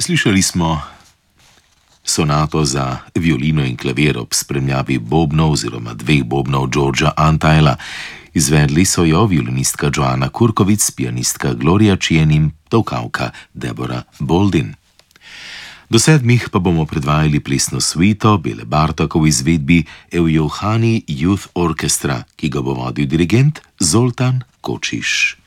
Slišali smo sonato za violino in klavir ob spremljavi bobnov oziroma dveh bobnov Georgea Antheila. Izvedli so jo violinistka Joanna Kurkovic, pianistka Gloria Chien in tolkavka Deborah Boldin. Do 7 pa bomo predvajali plesno suito Bele Bartoka v izvedbi Eujohani Youth Orchestra, ki ga bo vodil dirigent Zoltan Kočiš.